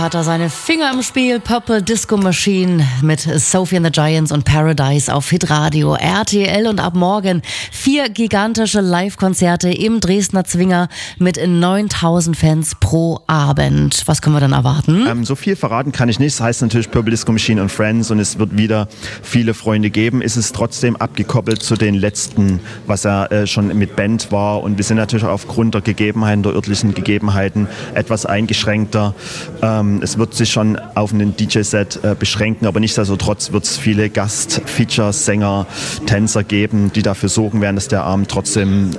Hat er seine Finger im Spiel. Purple Disco Machine mit Sophie and the Giants und Paradise auf Hitradio RTL. Und ab morgen 4 gigantische Live-Konzerte im Dresdner Zwinger mit 9000 Fans pro Abend. Was können wir dann erwarten? So viel verraten kann ich nicht. Das heißt natürlich Purple Disco Machine und Friends und es wird wieder viele Freunde geben. Ist es trotzdem abgekoppelt zu den letzten, was er schon mit Band war. Und wir sind natürlich aufgrund der Gegebenheiten, der örtlichen Gegebenheiten etwas eingeschränkter. Es wird sich schon auf einen DJ-Set beschränken, aber nichtsdestotrotz wird es viele Gast-Features, Sänger, Tänzer geben, die dafür sorgen werden, dass der Abend trotzdem